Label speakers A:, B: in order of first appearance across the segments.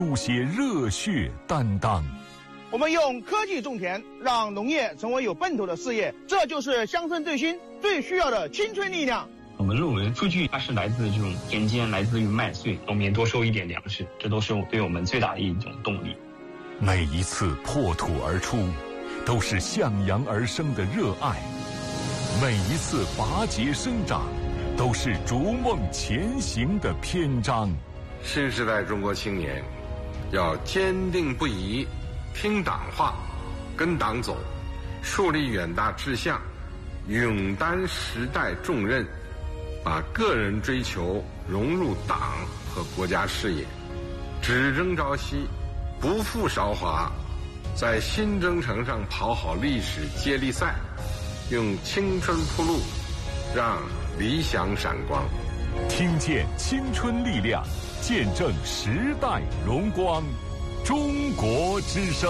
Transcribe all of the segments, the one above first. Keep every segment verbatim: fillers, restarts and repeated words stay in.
A: 书写热血担当。
B: 我们用科技种田，让农业成为有奔头的事业，这就是乡村振兴最需要的青春力量。
C: 我们认为数据它是来自这种田间，来自于麦穗，农民多收一点粮食，这都是对我们最大的一种动力。
A: 每一次破土而出，都是向阳而生的热爱；每一次拔节生长，都是逐梦前行的篇章。
D: 新时代中国青年要坚定不移听党话，跟党走，树立远大志向，勇担时代重任，把个人追求融入党和国家事业，只争朝夕，不负韶华，在新征程上跑好历史接力赛，用青春铺路，让理想闪光。
A: 听见青春力量，见证时代荣光。中国之声。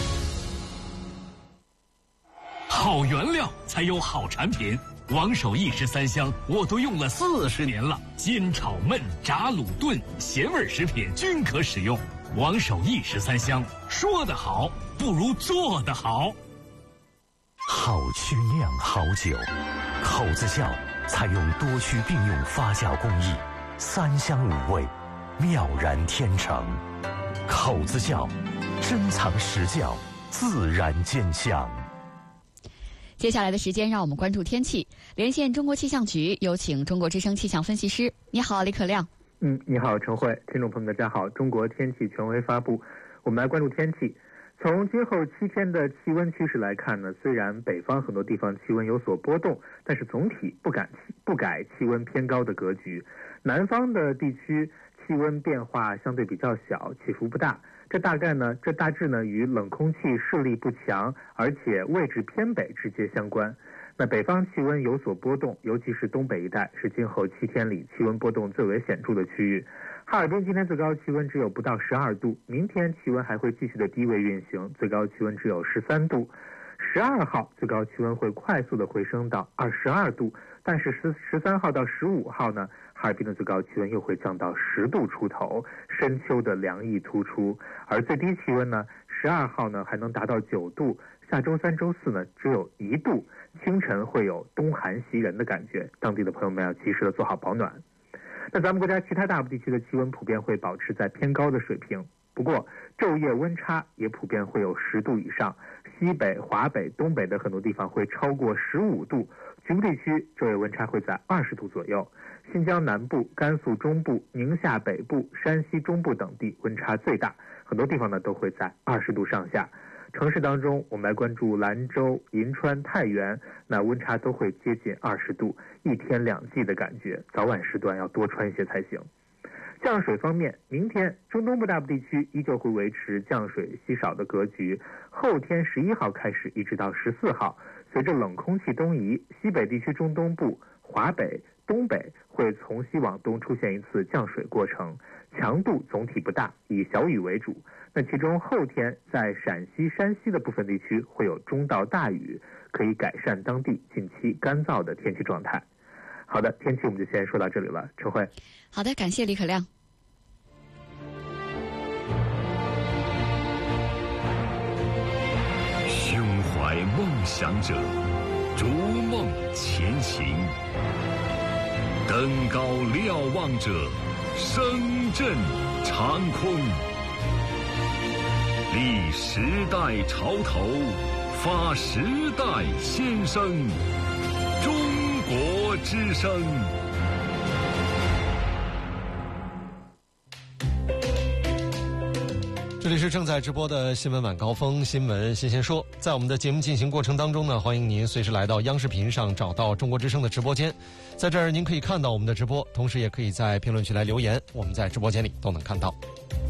E: 好原料才有好产品，王守义十三香我都用了四十年了，煎炒焖炸卤炖咸味食品均可使用。王守义十三香，说得好不如做得好。
F: 好曲酿好酒，口子窖采用多区并用发酵工艺，三香五味，妙然天成。口子窖，珍藏实窖，自然见香。
G: 接下来的时间，让我们关注天气。连线中国气象局，有请中国之声气象分析师。你好，李可亮。
H: 嗯，你好，陈慧。听众朋友们，大家好。中国天气权威发布，我们来关注天气。从今后七天的气温趋势来看呢，虽然北方很多地方气温有所波动，但是总体不改不改气温偏高的格局。南方的地区气温变化相对比较小，起伏不大。这大概呢，这大致呢与冷空气势力不强，而且位置偏北直接相关。那北方气温有所波动，尤其是东北一带是今后七天里气温波动最为显著的区域。哈尔滨今天最高气温只有不到十二度，明天气温还会继续的低位运行，最高气温只有十三度。十二号最高气温会快速的回升到二十二度，但是十十三号到十五号呢，哈尔滨的最高气温又会降到十度出头，深秋的凉意突出。而最低气温呢，十二号呢还能达到九度，下周三、周四呢只有一度，清晨会有冬寒袭人的感觉，当地的朋友们要及时的做好保暖。那咱们国家其他大部地区的气温普遍会保持在偏高的水平，不过昼夜温差也普遍会有十度以上，西北、华北、东北的很多地方会超过十五度，局部地区昼夜温差会在二十度左右。新疆南部、甘肃中部、宁夏北部、山西中部等地温差最大，很多地方呢都会在二十度上下。城市当中，我们来关注兰州、银川、太原，那温差都会接近二十度，一天两季的感觉，早晚时段要多穿些才行。降水方面，明天中东部大部地区依旧会维持降水稀少的格局，后天十一号开始一直到十四号，随着冷空气东移，西北地区中东部、华北、东北会从西往东出现一次降水过程，强度总体不大，以小雨为主。那其中后天在陕西、山西的部分地区会有中到大雨，可以改善当地近期干燥的天气状态。好的，天气我们就先说到这里了，陈慧。
G: 好的，感谢李可亮。
A: 胸怀梦想者，逐梦前行；登高瞭望者，声震长空。立时代潮头，发时代先声。中国之声。
I: 这里是正在直播的新闻晚高峰新闻新鲜说，在我们的节目进行过程当中呢，欢迎您随时来到央视频上找到中国之声的直播间，在这儿您可以看到我们的直播，同时也可以在评论区来留言，我们在直播间里都能看到。